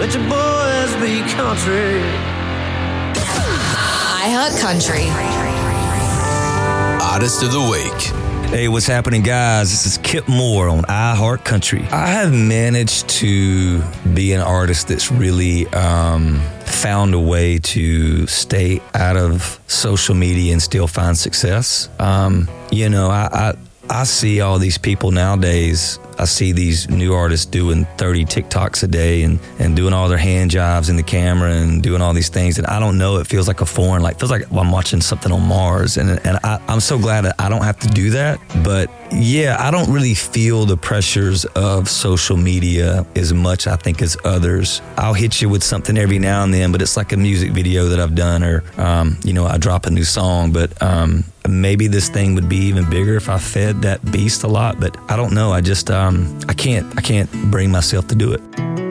Let your boys be country. iHeartCountry. Artist of the Week. Hey, what's happening, guys? This is Kip Moore on iHeartCountry. I have managed to be an artist that's really found a way to stay out of social media and still find success. I see all these people nowadays. I see these new artists doing 30 TikToks a day and doing all their hand jobs in the camera and doing all these things. And I don't know, it feels like a foreign, it feels like I'm watching something on Mars. And I'm so glad that I don't have to do that. But yeah, I don't really feel the pressures of social media as much, I think, as others. I'll hit you with something every now and then, but it's like a music video that I've done or, I drop a new song. But maybe this thing would be even bigger if I fed that beast a lot. But I don't know. I just, I can't bring myself to do it.